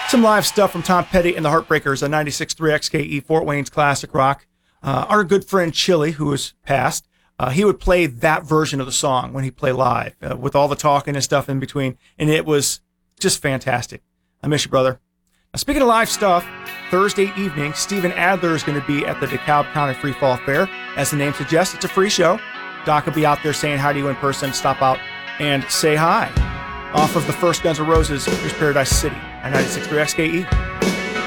Some live stuff from Tom Petty and the Heartbreakers on 96.3 XKE, Fort Wayne's classic rock. Our good friend Chili, who has passed, he would play that version of the song when he played live, with all the talking and stuff in between, and it was just fantastic. I miss you, brother. Now, speaking of live stuff, Thursday evening, Steven Adler is going to be at the DeKalb County Free Fall Fair. As the name suggests, it's a free show. Doc will be out there saying hi to you in person. Stop out and say hi. Off of the first Guns N' Roses, here's Paradise City on 96.3 XKE.